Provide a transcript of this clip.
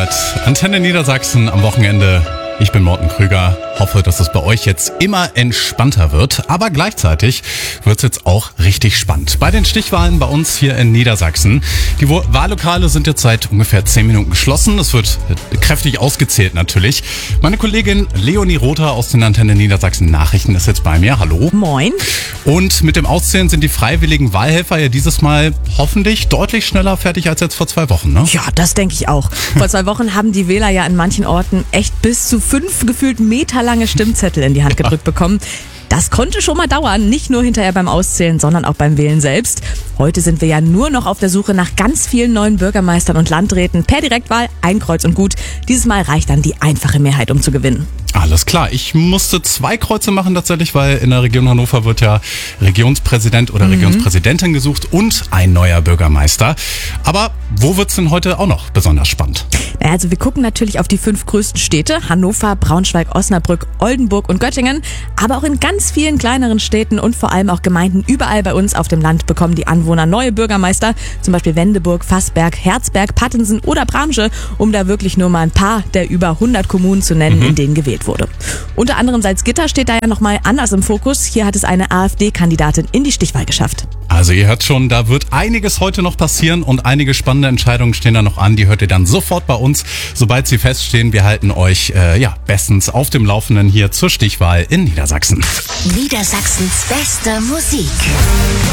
Antenne Niedersachsen am Wochenende. Ich bin Morten Krüger. Hoffe, dass es bei euch jetzt immer entspannter wird. Aber gleichzeitig wird es jetzt auch richtig spannend. Bei den Stichwahlen bei uns hier in Niedersachsen. Die Wahllokale sind jetzt seit ungefähr 10 Minuten geschlossen. Es wird kräftig ausgezählt natürlich. Meine Kollegin Leonie Rother aus den Antenne Niedersachsen Nachrichten ist jetzt bei mir. Hallo. Moin. Und mit dem Auszählen sind die freiwilligen Wahlhelfer ja dieses Mal hoffentlich deutlich schneller fertig als jetzt vor 2 Wochen, ne? Ja, das denke ich auch. Vor 2 Wochen haben die Wähler ja in manchen Orten echt bis zu 5 gefühlt meterlange Stimmzettel in die Hand gedrückt bekommen. Das konnte schon mal dauern, nicht nur hinterher beim Auszählen, sondern auch beim Wählen selbst. Heute sind wir ja nur noch auf der Suche nach ganz vielen neuen Bürgermeistern und Landräten. Per Direktwahl, ein Kreuz und gut. Dieses Mal reicht dann die einfache Mehrheit, um zu gewinnen. Alles klar. Ich musste 2 Kreuze machen tatsächlich, weil in der Region Hannover wird ja Regionspräsident oder Regionspräsidentin gesucht und ein neuer Bürgermeister. Aber wo wird's denn heute auch noch besonders spannend? Also wir gucken natürlich auf die 5 größten Städte. Hannover, Braunschweig, Osnabrück, Oldenburg und Göttingen. Aber auch in ganz vielen kleineren Städten und vor allem auch Gemeinden überall bei uns auf dem Land bekommen die Anwohner neue Bürgermeister. Zum Beispiel Wendeburg, Fassberg, Herzberg, Pattensen oder Bramsche, um da wirklich nur mal ein paar der über 100 Kommunen zu nennen, in denen gewählt wurde. Unter anderem Salzgitter steht da ja nochmal anders im Fokus. Hier hat es eine AfD-Kandidatin in die Stichwahl geschafft. Also ihr hört schon, da wird einiges heute noch passieren und einige spannende Entscheidungen stehen da noch an. Die hört ihr dann sofort bei uns, sobald sie feststehen. Wir halten euch bestens auf dem Laufenden hier zur Stichwahl in Niedersachsen. Niedersachsens beste Musik.